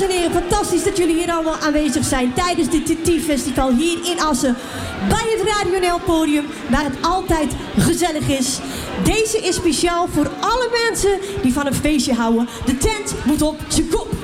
Dames en heren, fantastisch dat jullie hier allemaal aanwezig zijn tijdens dit TT-festival hier in Assen. Bij het Radio NL podium, waar het altijd gezellig is. Deze is speciaal voor alle mensen die van een feestje houden. De tent moet op zijn kop.